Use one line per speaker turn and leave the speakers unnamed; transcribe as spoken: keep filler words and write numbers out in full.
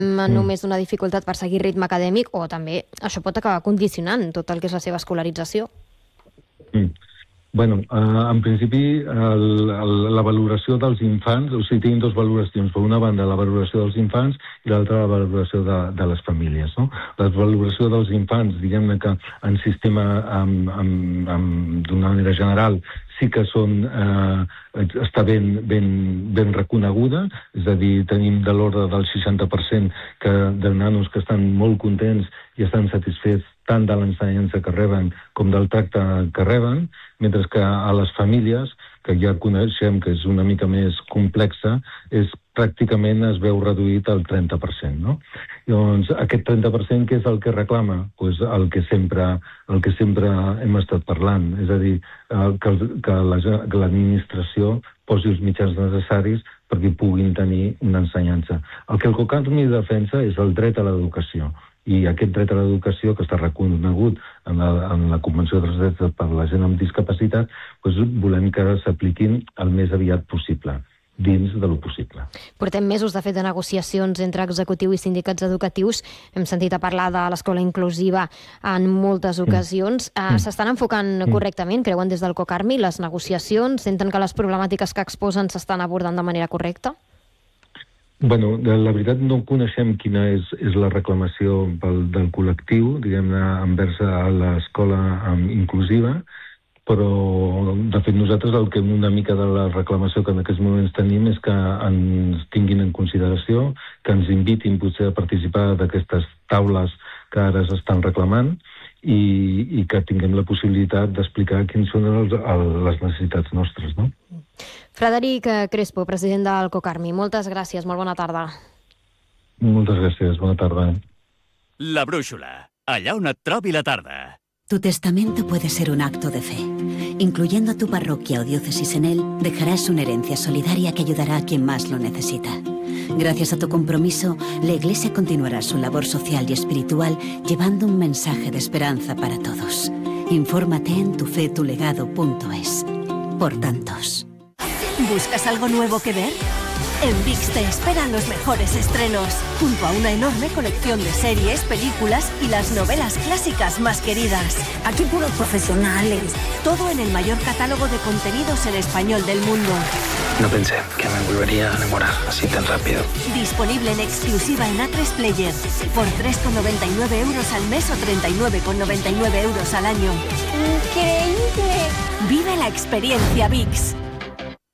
només una dificultat per seguir ritme acadèmic, o també això pot acabar condicionant tot el que és la seva escolarització?
Mm. Bueno, eh, en principi, el, el, la valoració dels infants, o sigui, tenim dues valoracions. Per una banda, la valoració dels infants i l'altra, la valoració de, de les famílies. No? La valoració dels infants, diguem-ne que en sistema, d'una manera general, sí que són, eh, està ben, ben, ben reconeguda, és a dir, tenim de l'ordre del seixanta per cent que, de nanos que estan molt contents i estan satisfets tant de l'ensenyança que reben com del tracte que reben, mentre que a les famílies, que ja coneixem que és una mica més complexa, és pràcticament es veu reduït al trenta per cent. No? Llavors, aquest trenta per cent què és el que reclama? Pues el que sempre, el que sempre hem estat parlant, és a dir, que, que l'administració posi els mitjans necessaris perquè puguin tenir una ensenyança. El que el COCARMI defensa és el dret a l'educació, i aquest dret a l'educació, que està reconegut en la, en la Convenció dels Drets per la gent amb discapacitat, doncs volem que s'apliquin el més aviat possible, dins de lo possible.
Portem mesos, de fet, de negociacions entre executiu i sindicats educatius. Hem sentit a parlar de l'escola inclusiva en moltes ocasions. Mm. S'estan enfocant mm. correctament, creuen des del COCARMI, les negociacions? Senten que les problemàtiques que exposen s'estan abordant de manera correcta?
Bueno, la veritat no coneixem quina és, és la reclamació pel, del col·lectiu, diguem-ne, envers a l'escola um, inclusiva, però, de fet, nosaltres el que una mica de la reclamació que en aquests moments tenim és que ens tinguin en consideració, que ens invitin potser a participar d'aquestes taules que ara s'estan reclamant, i, i que tinguem la possibilitat d'explicar quines són els, el, les necessitats nostres, no?
Frederic Crespo, president del COCARMI, moltes gràcies, molt bona tarda.
Moltes gràcies, bona tarda.
La Brúixola, allà on et trobi la tarda.
Tu testamento puede ser un acto de fe. Incluyendo a tu parroquia o diócesis en él, dejarás una herencia solidaria que ayudará a quien más lo necesita. Gracias a tu compromiso, la Iglesia continuará su labor social y espiritual llevando un mensaje de esperanza para todos. Infórmate en tufetulegado punto es. Por tantos.
¿Buscas algo nuevo que ver? En VIX te esperan los mejores estrenos, junto a una enorme colección de series, películas y las novelas clásicas más queridas.
Aquí puros profesionales.
Todo en el mayor catálogo de contenidos en español del mundo.
No pensé que me volvería a enamorar así tan rápido.
Disponible en exclusiva en A tres Player. Por tres con noventa y nueve euros al mes o treinta y nueve con noventa y nueve euros al año.
¡Increíble!
Vive la experiencia VIX.